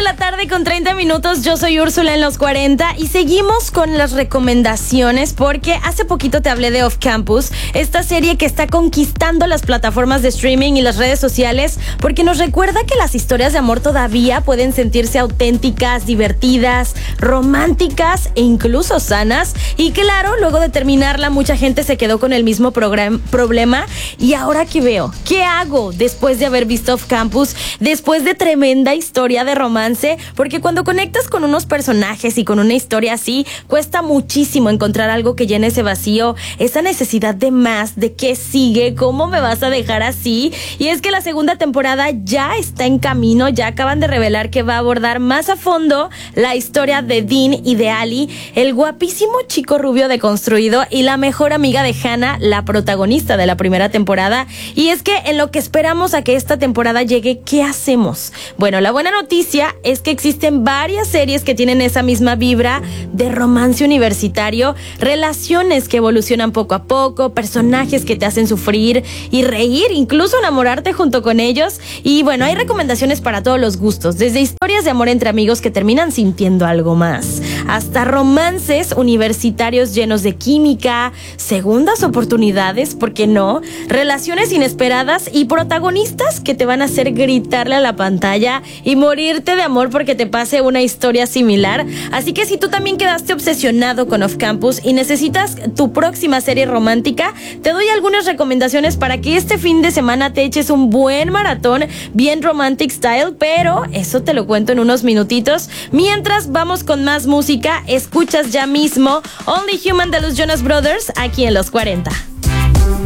la tarde con 30 minutos. Yo soy Úrsula en los 40 y seguimos con las recomendaciones porque hace poquito te hablé de Off Campus, esta serie que está conquistando las plataformas de streaming y las redes sociales porque nos recuerda que las historias de amor todavía pueden sentirse auténticas, divertidas, románticas e incluso sanas. Y claro, luego de terminarla mucha gente se quedó con el mismo problema. Y ahora que veo, ¿qué hago después de haber visto Off Campus? Después de tremenda historia de romance, porque cuando conectas con unos personajes y con una historia así, cuesta muchísimo encontrar algo que llene ese vacío, esa necesidad de más, de qué sigue, cómo me vas a dejar así. Y es que la segunda temporada ya está en camino, ya acaban de revelar que va a abordar más a fondo la historia de Dean y de Ali, el guapísimo chico rubio deconstruido y la mejor amiga de Hannah, la protagonista de la primera temporada. Y es que en lo que esperamos a que esta temporada llegue, ¿qué hacemos? Bueno, la buena noticia es que existen varias series que tienen esa misma vibra de romance universitario, relaciones que evolucionan poco a poco, personajes que te hacen sufrir y reír, incluso enamorarte junto con ellos. Y bueno, hay recomendaciones para todos los gustos, desde historias de amor entre amigos que terminan sintiendo algo más, hasta romances universitarios llenos de química, segundas oportunidades, ¿por qué no? Relaciones inesperadas y protagonistas que te van a hacer gritarle a la pantalla y morirte de amor porque te pase una historia similar. Así que si tú también quedaste obsesionado con Off Campus y necesitas tu próxima serie romántica, te doy algunas recomendaciones para que este fin de semana te eches un buen maratón bien romantic style, pero eso te lo cuento en unos minutitos. Mientras vamos con más música, escuchas ya mismo Only Human de los Jonas Brothers aquí en los 40.